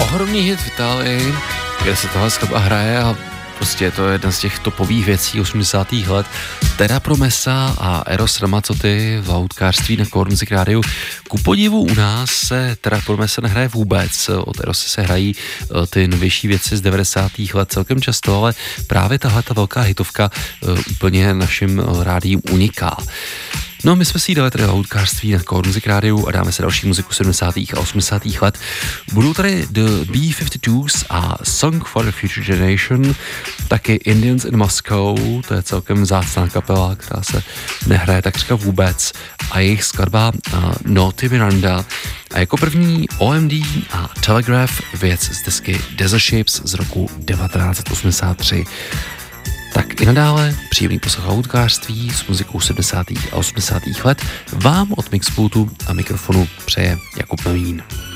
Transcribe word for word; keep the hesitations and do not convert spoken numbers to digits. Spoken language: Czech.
ohromný hit v Itálii, kde se tohle skladba hraje a prostě je to jedna z těch topových věcí osmdesátých let. Terra Promessa a Eros Ramazzotti v loutkářství na Core Music Rádiu. Ku podivu u nás se Terra Promessa nehraje vůbec. Od Erose se hrají ty novější věci z devadesátých let celkem často, ale právě tahle ta velká hitovka úplně našim rádiím uniká. No, my jsme si dali tady loutkářství na Core Music Rádiu a dáme se další muziku sedmdesátých a osmdesátých let. Budou tady The B padesát dva a Song for the Future Generation, taky Indians in Moscow, to je celkem vzácná kapela, která se nehraje takřka vůbec, a jejich skladba uh, Naughty Miranda. A jako první O M D a Telegraph, věc z desky Desert Shapes z roku devatenáct osmdesát tři. Tak i nadále příjemný poslech loutkářství s muzikou sedmdesátých a osmdesátých let vám od Mixpultu a mikrofonu přeje Jakub Novín.